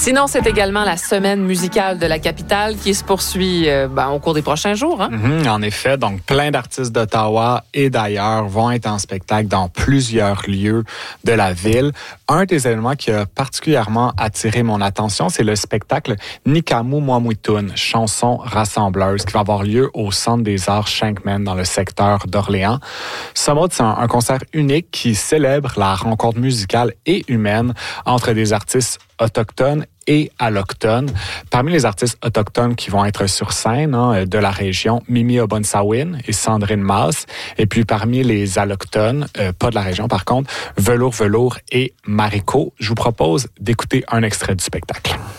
Sinon, c'est également la semaine musicale de la capitale qui se poursuit au cours des prochains jours. Hein? En effet, donc plein d'artistes d'Ottawa et d'ailleurs vont être en spectacle dans plusieurs lieux de la ville. Un des événements qui a particulièrement attiré mon attention, c'est le spectacle Nikamu Mwamwitun, chanson rassembleuse, qui va avoir lieu au Centre des Arts Shankman dans le secteur d'Orléans. Ce mode, c'est un concert unique qui célèbre la rencontre musicale et humaine entre des artistes autochtones et allochtones. Parmi les artistes autochtones qui vont être sur scène de la région, Mimi Obonsawin et Sandrine Maas. Et puis parmi les allochtones, pas de la région par contre, Velours et Mariko. Je vous propose d'écouter un extrait du spectacle.